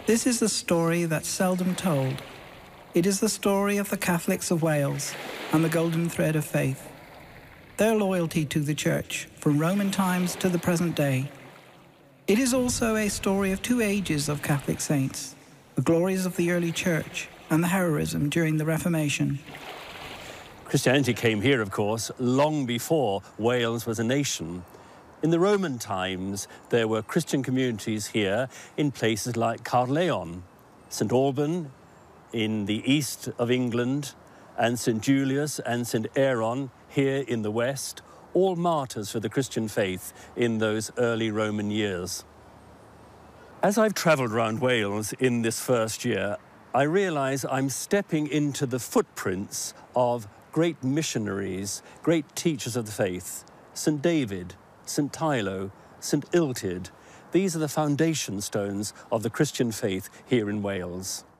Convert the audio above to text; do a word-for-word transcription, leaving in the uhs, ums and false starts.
This is a story that's seldom told. It is the story of the Catholics of Wales and the golden thread of faith. Their loyalty to the Church, from Roman times to the present day. It is also a story of two ages of Catholic saints, the glories of the early Church and the heroism during the Reformation. Christianity came here, of course, long before Wales was a nation. In the Roman times, there were Christian communities here in places like Caerleon, Saint Alban in the east of England, and Saint Julius and Saint Aaron here in the west, all martyrs for the Christian faith in those early Roman years. As I've travelled around Wales in this first year, I realise I'm stepping into the footprints of great missionaries, great teachers of the faith. Saint David, Saint Tylo, Saint Illtyd. These are the foundation stones of the Christian faith here in Wales.